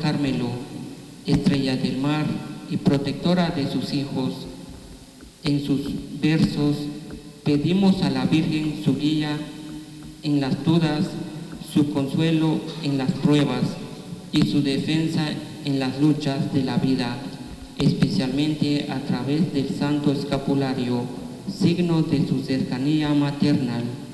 Carmelo, estrella del mar y protectora de sus hijos. En sus versos pedimos a la Virgen su guía en las dudas, su consuelo en las pruebas y su defensa en las luchas de la vida, especialmente a través del Santo Escapulario, signo de su cercanía maternal.